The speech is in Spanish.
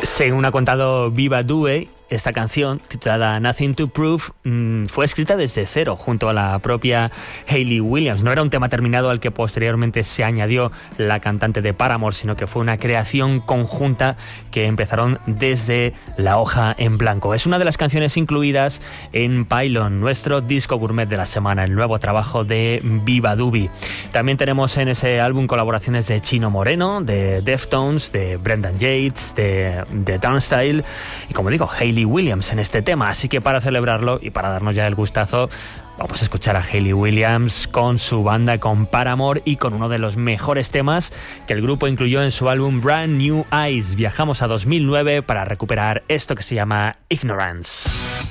Según ha contado Viva Due, esta canción, titulada Nothing to Prove, fue escrita desde cero, junto a la propia Hayley Williams. No era un tema terminado al que posteriormente se añadió la cantante de Paramore, sino que fue una creación conjunta que empezaron desde la hoja en blanco. Es una de las canciones incluidas en Pylon, nuestro disco gourmet de la semana, el nuevo trabajo de Viva Dubi. También tenemos en ese álbum colaboraciones de Chino Moreno, de Deftones, de Brendan Yates, de Turnstile y, como digo, Hayley Williams en este tema. Así que para celebrarlo y para darnos ya el gustazo, vamos a escuchar a Hayley Williams con su banda, con Paramore, y con uno de los mejores temas que el grupo incluyó en su álbum Brand New Eyes. Viajamos a 2009 para recuperar esto que se llama Ignorance.